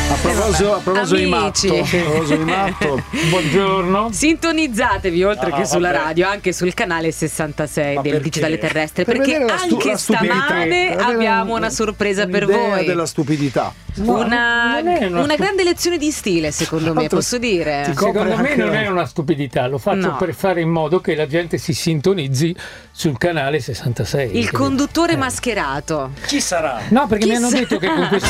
A proposito di matto, buongiorno. Sintonizzatevi oltre che sulla radio, anche sul canale 66 del Digitale Terrestre, perché anche stamane abbiamo una sorpresa per voi. Della stupidità. Una grande lezione di stile, secondo me, posso dire. Secondo me non è una stupidità, lo faccio per fare in modo che la gente si sintonizzi sul canale 66. Il conduttore mascherato. Chi sarà? No, perché mi hanno detto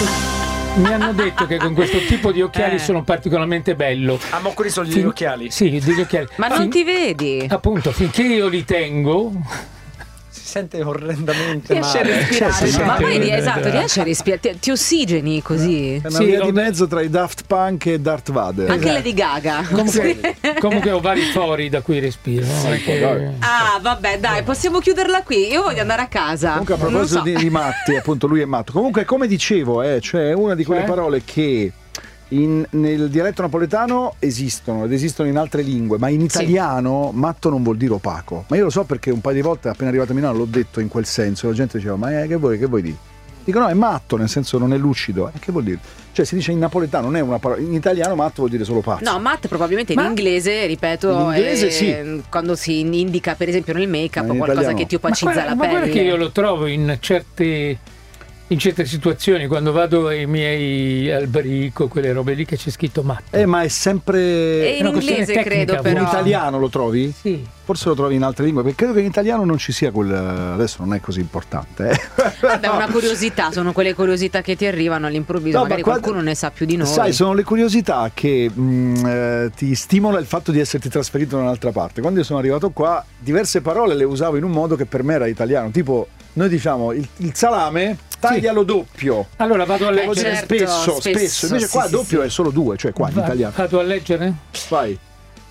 che con questo tipo di occhiali sono particolarmente bello. Ah, ma quelli sono gli occhiali? Sì, degli occhiali. Ma non ti vedi? Appunto, finché io li tengo si sente orrendamente riesce male. A respirare. Ma poi riesci a respirare, ti ossigeni così. È una via di mezzo tra i Daft Punk e Darth Vader. Anche Lady Gaga. Comunque ho vari fori da cui respiro. Ah, vabbè, dai, possiamo chiuderla qui. Io voglio andare a casa. Comunque, a proposito di matti, appunto, lui è matto. Comunque, come dicevo, cioè una di quelle parole che nel dialetto napoletano esistono ed esistono in altre lingue, ma in italiano matto non vuol dire opaco. Ma io lo so perché un paio di volte appena arrivato a Milano l'ho detto in quel senso e la gente diceva ma che vuoi dire? Dico no, è matto, nel senso non è lucido. Che vuol dire? Cioè si dice in napoletano, non è una parola. In italiano matto vuol dire solo pazzo. No, matto probabilmente in inglese, ripeto, in inglese sì. Quando si indica per esempio nel make-up o qualcosa che ti opacizza la pelle. Ma guarda che io lo trovo in certe situazioni, quando vado ai miei alberico, quelle robe lì che c'è scritto matto. Ma è sempre in inglese tecnica, credo, però. In italiano lo trovi? Sì. Forse lo trovi in altre lingue, perché credo che in italiano non ci sia quel. Adesso non è così importante. Vabbè, una curiosità, sono quelle curiosità che ti arrivano all'improvviso, magari qualcuno ne sa più di noi. Sai, sono le curiosità che ti stimola il fatto di esserti trasferito da un'altra parte. Quando io sono arrivato qua, diverse parole le usavo in un modo che per me era italiano, tipo noi diciamo il salame taglialo doppio. Allora vado a leggere. Spesso. Invece qua doppio è solo 2, cioè qua in italiano. Vado a leggere? Vai.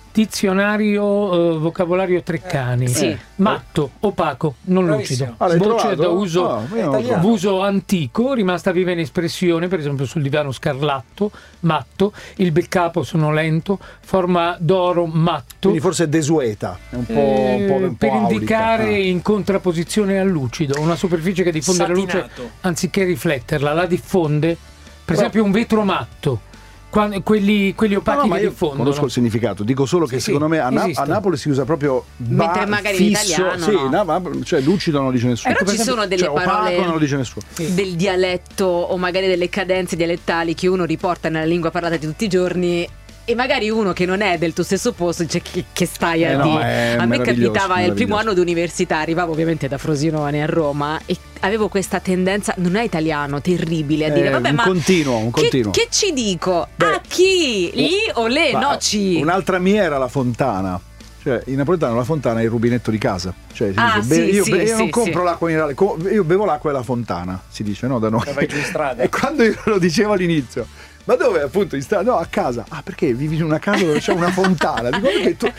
Dizionario vocabolario Treccani. Matto, opaco, non lucido. Voce da uso antico, rimasta viva in espressione, per esempio sul divano scarlatto, matto, il beccapo sonolento, forma d'oro matto. Quindi forse è desueta, è un po' per indicare in contrapposizione al lucido, una superficie che diffonde la luce anziché rifletterla, la diffonde, per esempio un vetro matto. Quelli opachi che diffondono. Conosco il significato, dico solo che secondo me a Napoli si usa proprio mentre magari fisso, in italiano cioè lucido non lo dice nessuno. Però ci sono delle parole non lo dice nessuno. Del dialetto o magari delle cadenze dialettali che uno riporta nella lingua parlata di tutti i giorni. E magari uno che non è del tuo stesso posto dice che stai a dire. A me capitava il primo anno di università, arrivavo ovviamente da Frosinone a Roma e avevo questa tendenza, non è italiano, terribile, a dire vabbè, un continuo. Che ci dico? A chi? Gli o le? No, ci. Un'altra mia era la fontana. Cioè, in napoletano la fontana è il rubinetto di casa. Cioè, io non compro l'acqua minerale, io bevo l'acqua della fontana, si dice, no, da noi. Vai giù in strada. E quando io lo dicevo all'inizio, ma dove appunto in strada? No, a casa. Ah, perché vivi in una casa dove c'è una fontana? Dico,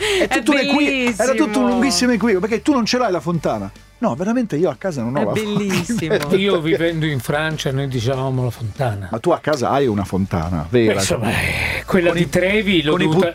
era tutto un lunghissimo equivoco, perché tu non ce l'hai la fontana. No, veramente io a casa non ho la fontana. Bellissimo. Io vivendo in Francia noi dicevamo la fontana. Ma tu a casa hai una fontana, vera? Insomma, quella di Trevi l'ho dovuta